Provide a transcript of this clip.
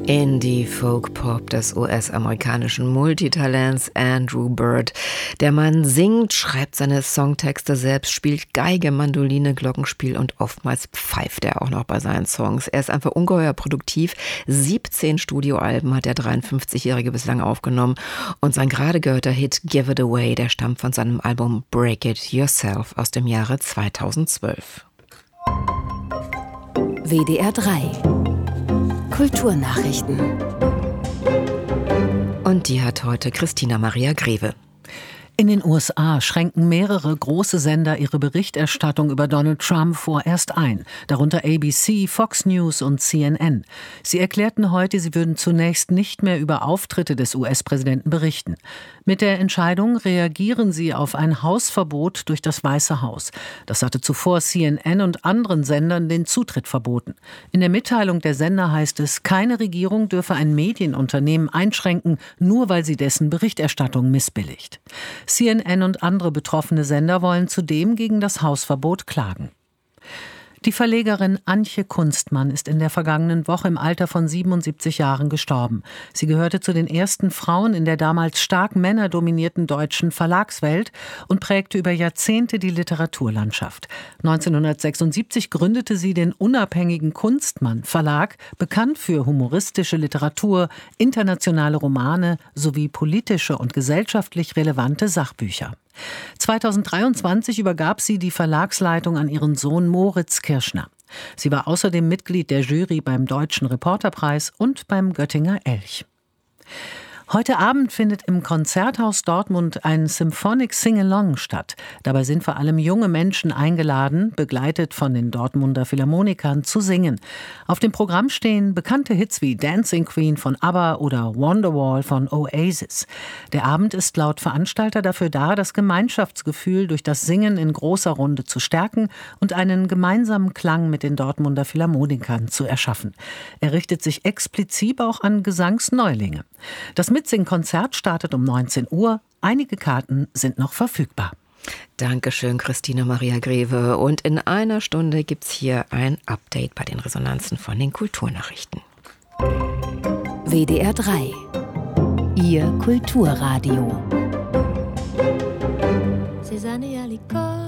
Indie-Folk-Pop des US-amerikanischen Multitalents Andrew Bird. Der Mann singt, schreibt seine Songtexte selbst, spielt Geige, Mandoline, Glockenspiel und oftmals pfeift er auch noch bei seinen Songs. Er ist einfach ungeheuer produktiv. 17 Studioalben hat der 53-Jährige bislang aufgenommen und sein gerade gehörter Hit Give It Away, der stammt von seinem Album Break It Yourself aus dem Jahre 2012. WDR 3 Kulturnachrichten. Und die hat heute Christina Maria Greve. In den USA schränken mehrere große Sender ihre Berichterstattung über Donald Trump vorerst ein, darunter ABC, Fox News und CNN. Sie erklärten heute, sie würden zunächst nicht mehr über Auftritte des US-Präsidenten berichten. Mit der Entscheidung reagieren sie auf ein Hausverbot durch das Weiße Haus. Das hatte zuvor CNN und anderen Sendern den Zutritt verboten. In der Mitteilung der Sender heißt es, keine Regierung dürfe ein Medienunternehmen einschränken, nur weil sie dessen Berichterstattung missbilligt. CNN und andere betroffene Sender wollen zudem gegen das Hausverbot klagen. Die Verlegerin Antje Kunstmann ist in der vergangenen Woche im Alter von 77 Jahren gestorben. Sie gehörte zu den ersten Frauen in der damals stark männerdominierten deutschen Verlagswelt und prägte über Jahrzehnte die Literaturlandschaft. 1976 gründete sie den unabhängigen Kunstmann Verlag, bekannt für humoristische Literatur, internationale Romane sowie politische und gesellschaftlich relevante Sachbücher. 2023 übergab sie die Verlagsleitung an ihren Sohn Moritz Kirschner. Sie war außerdem Mitglied der Jury beim Deutschen Reporterpreis und beim Göttinger Elch. Heute Abend findet im Konzerthaus Dortmund ein Symphonic Sing-Along statt. Dabei sind vor allem junge Menschen eingeladen, begleitet von den Dortmunder Philharmonikern, zu singen. Auf dem Programm stehen bekannte Hits wie Dancing Queen von ABBA oder Wonderwall von Oasis. Der Abend ist laut Veranstalter dafür da, das Gemeinschaftsgefühl durch das Singen in großer Runde zu stärken und einen gemeinsamen Klang mit den Dortmunder Philharmonikern zu erschaffen. Er richtet sich explizit auch an Gesangsneulinge. Das Mitsing-Konzert startet um 19 Uhr. Einige Karten sind noch verfügbar. Dankeschön, Christina Maria Greve. Und in einer Stunde gibt's hier ein Update bei den Resonanzen von den Kulturnachrichten. WDR 3 Ihr Kulturradio. Ces années à l'école